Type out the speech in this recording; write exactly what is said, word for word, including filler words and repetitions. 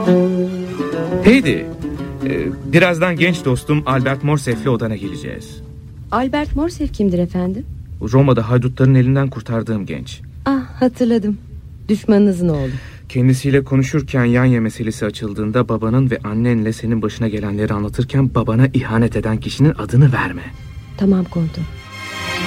Heidi, birazdan genç dostum Albert Morsef'le odana geleceğiz. Albert Morsef kimdir efendim? Roma'da haydutların elinden kurtardığım genç. Ah, hatırladım. Düşmanınızın oğlu. Kendisiyle konuşurken Yanya meselesi açıldığında babanın ve annenle senin başına gelenleri anlatırken babana ihanet eden kişinin adını verme. Tamam komutanım.